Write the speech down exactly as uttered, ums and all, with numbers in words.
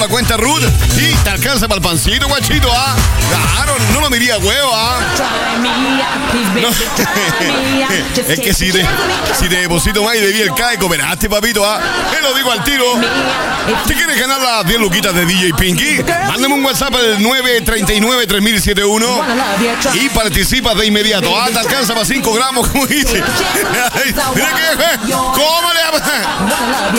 cuenta Ruth y te alcanza para el pancito, guachito, ah. Claro, no lo miría huevo, ah. No. Es que si te, si te deposito más y debí el cae, cooperaste, papito, ah. Te lo digo al tiro. Si quieres ganar las diez luquitas de D J Pinky, mándame un WhatsApp al nueve tres nueve tres mil setenta y uno y participas de inmediato. Ah, te alcanza para cinco gramos, como dice. Mira que, ¿cómo le